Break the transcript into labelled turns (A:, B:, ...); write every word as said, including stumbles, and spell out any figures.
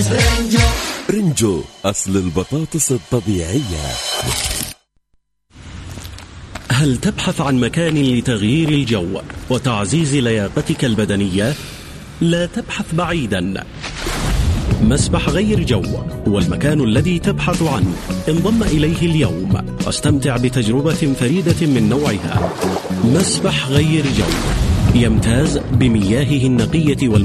A: رنجو أصل البطاطس الطبيعية.
B: هل تبحث عن مكان لتغيير الجو وتعزيز لياقتك البدنية؟ لا تبحث بعيدا. مسبح غير جو هو المكان الذي تبحث عنه. انضم إليه اليوم واستمتع بتجربة فريدة من نوعها. مسبح غير جو يمتاز بمياهه النقية وال